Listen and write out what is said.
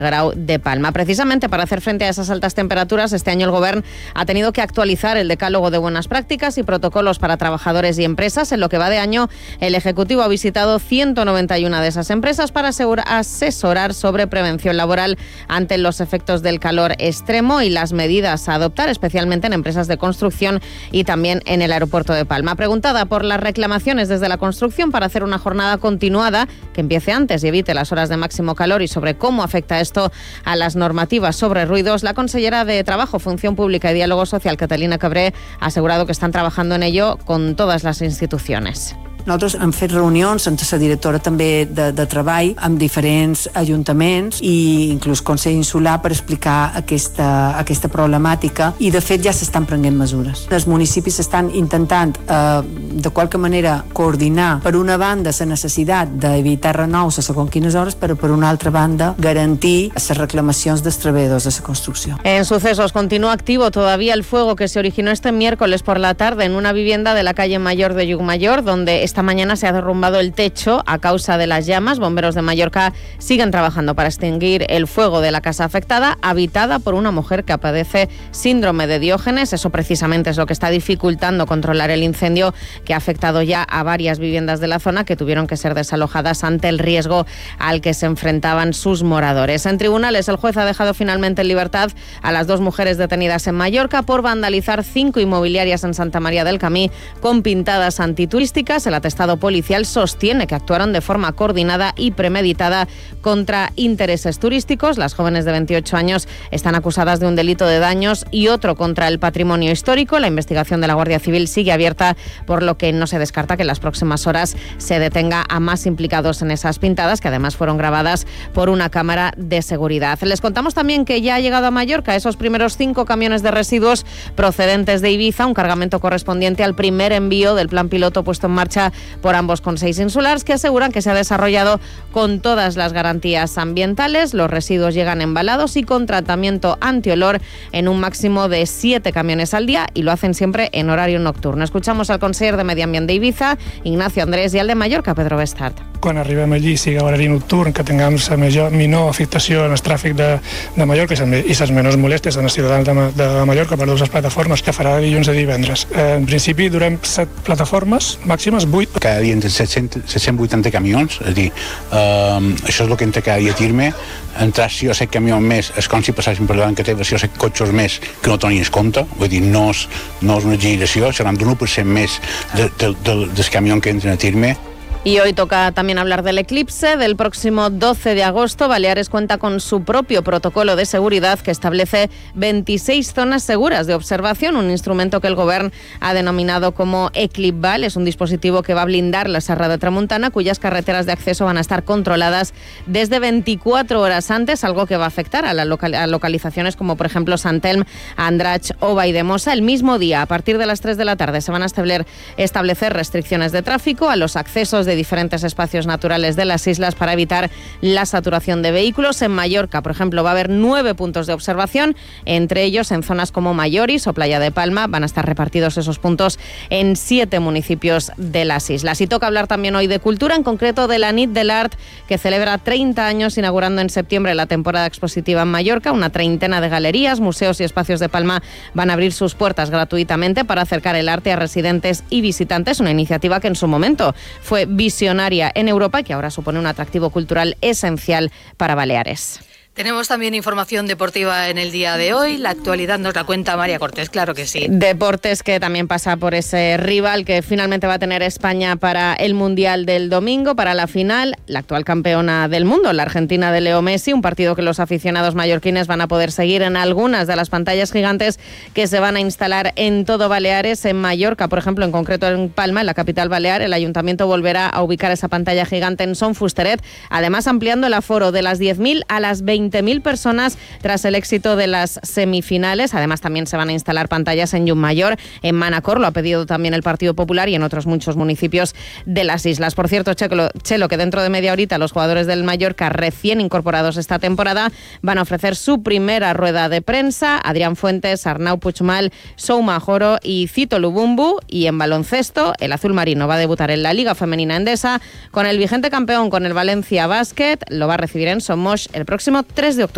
grau de Palma. Precisamente para hacer frente a esas altas temperaturas, este año el Govern ha tenido que actualizar el decálogo de buenas prácticas y protocolos para trabajadores y empresas. En lo que va de año, el Ejecutivo ha visitado 191 de esas empresas para asesorar sobre prevención laboral ante los efectos del calor extremo y las medidas a adoptar, especialmente en empresas de construcción y también en el aeropuerto de Palma. Preguntada por las reclamaciones desde la construcción para hacer una jornada continuada que empiece antes y evite las horas de máximo calor y sobre cómo afecta esto a las normativas sobre ruidos, la consellera de Trabajo, Función Pública y Diálogo Social, Catalina Cabré, ha asegurado que están trabajando en ello con todas las instituciones. Nosaltres hem fet reunions amb la directora també de Treball amb diferents ajuntaments i inclús Consell Insular per explicar aquesta problemàtica i de fet ja s'estan prenent mesures. Els municipis estan intentant de qualque manera coordinar per una banda la necessitat d'evitar renous a segons quines hores, però per una altra banda garantir les reclamacions dels treballadors de la construcció. En sucesos continúa activo todavía el fuego que se originó este miércoles por la tarde en una vivienda de la calle Mayor de Llucmajor, donde esta mañana se ha derrumbado el techo a causa de las llamas. Bomberos de Mallorca siguen trabajando para extinguir el fuego de la casa afectada, habitada por una mujer que padece síndrome de Diógenes. Eso precisamente es lo que está dificultando controlar el incendio que ha afectado ya a varias viviendas de la zona que tuvieron que ser desalojadas ante el riesgo al que se enfrentaban sus moradores. En tribunales, el juez ha dejado finalmente en libertad a las 2 mujeres detenidas en Mallorca por vandalizar 5 inmobiliarias en Santa María del Camí con pintadas antiturísticas. El atestado policial sostiene que actuaron de forma coordinada y premeditada contra intereses turísticos. Las jóvenes de 28 años están acusadas de un delito de daños y otro contra el patrimonio histórico. La investigación de la Guardia Civil sigue abierta, por lo que no se descarta que en las próximas horas se detenga a más implicados en esas pintadas, que además fueron grabadas por una cámara de seguridad. Les contamos también que ya ha llegado a Mallorca esos primeros 5 camiones de residuos procedentes de Ibiza, un cargamento correspondiente al primer envío del plan piloto puesto en marcha por ambos consells insulars, que aseguran que se ha desarrollado con todas las garantías ambientales. Los residuos llegan embalados y con tratamiento antiolor en un máximo de 7 camiones al día, y lo hacen siempre en horario nocturno. Escuchamos al conseller de Medi Ambient d'Ibiza, Ignacio Andrés, i al de Mallorca, Pedro Bestart. Quan arribem allí sigui horari nocturn, que tinguem la menor afectació en el tràfic de Mallorca i les menors molèsties en els ciutadans de Mallorca per les plataformes, que farà de dilluns a divendres. En principi durem 7 plataformes, màximes 8. Cada dia entre 780 camions, és a dir, això és el que entra cada dia a Tirme. Entrar 6 o 7 camions més és com si passessin per davant que té 6 o 7 cotxes més que no tenies compte, vull dir, no és una exageració, seran d'un 1% més dels camions que entren a Tirme. Y hoy toca también hablar del eclipse del próximo 12 de agosto. Baleares cuenta con su propio protocolo de seguridad que establece 26 zonas seguras de observación, un instrumento que el Govern ha denominado como Eclipval. Es un dispositivo que va a blindar la Serra de Tramuntana, cuyas carreteras de acceso van a estar controladas desde 24 horas antes, algo que va a afectar a localizaciones como por ejemplo Sant Elm, Andratx o Valldemossa. El mismo día, a partir de las 3 de la tarde, se van a establecer restricciones de tráfico a los accesos de diferentes espacios naturales de las islas para evitar la saturación de vehículos. En Mallorca, por ejemplo, va a haber 9 puntos de observación, entre ellos en zonas como Mayoris o Playa de Palma. Van a estar repartidos esos puntos en 7 municipios de las islas. Y toca hablar también hoy de cultura, en concreto de la Nit de l'Art, que celebra 30 años, inaugurando en septiembre la temporada expositiva en Mallorca. Una treintena de galerías, museos y espacios de Palma van a abrir sus puertas gratuitamente para acercar el arte a residentes y visitantes, una iniciativa que en su momento fue visionaria en Europa y que ahora supone un atractivo cultural esencial para Baleares. Tenemos también información deportiva en el día de hoy. La actualidad nos la cuenta María Cortés, claro que sí. Deportes, que también pasa por ese rival que finalmente va a tener España para el Mundial del domingo, para la final, la actual campeona del mundo, la Argentina de Leo Messi, un partido que los aficionados mallorquines van a poder seguir en algunas de las pantallas gigantes que se van a instalar en todo Baleares. En Mallorca, por ejemplo, en concreto en Palma, en la capital balear, el ayuntamiento volverá a ubicar esa pantalla gigante en Son Fusteret, además ampliando el aforo de las 10.000 a las 20.000 personas tras el éxito de las semifinales. Además, también se van a instalar pantallas en Llucmajor, en Manacor, lo ha pedido también el Partido Popular, y en otros muchos municipios de las islas. Por cierto, Chelo, que dentro de media horita los jugadores del Mallorca, recién incorporados esta temporada, van a ofrecer su primera rueda de prensa. Adrián Fuentes, Arnau Puigmal, Souma Joro y Cito Lubumbu. Y en baloncesto, el azul marino va a debutar en la Liga Femenina Endesa con el vigente campeón, con el Valencia Basket. Lo va a recibir en Somos el próximo 3 de octubre.